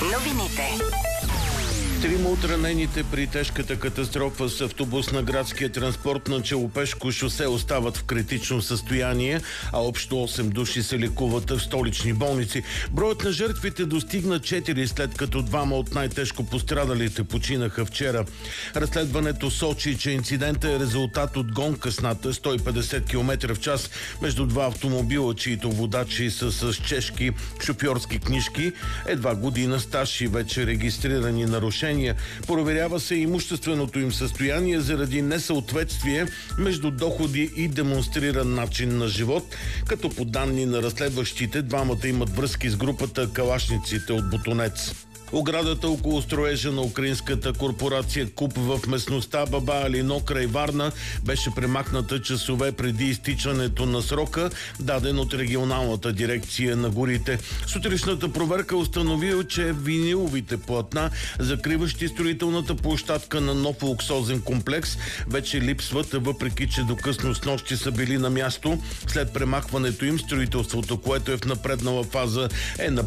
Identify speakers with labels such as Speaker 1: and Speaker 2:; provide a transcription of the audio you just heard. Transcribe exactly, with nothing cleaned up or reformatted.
Speaker 1: Новините.
Speaker 2: Трима от ранените при тежката катастрофа с автобус на градския транспорт на Челопешко шосе остават в критично състояние, а общо осем души се лекуват в столични болници. Броят на жертвите достигна четири, след като двама от най-тежко пострадалите починаха вчера. Разследването сочи, че инцидентът е резултат от гонка с над сто и петдесет километра в час между два автомобила, чието водачи са с чешки шофьорски книжки, едва година стаж и вече регистрирани нарушения. Проверява се имущественото им състояние заради несъответствие между доходи и демонстриран начин на живот, като по данни на разследващите двамата имат връзки с групата калашниците от Ботунец. Оградата около строежа на украинската корпорация КУП в местността Баба Алино край Варна беше премахната часове преди изтичането на срока, даден от регионалната дирекция на горите. Сутрешната проверка установи, че виниловите платна, закриващи строителната площадка на нов луксозен комплекс, вече липсват, въпреки че до късно снощи са били на място. След премахването им, строителството, което е в напреднала фаза, е на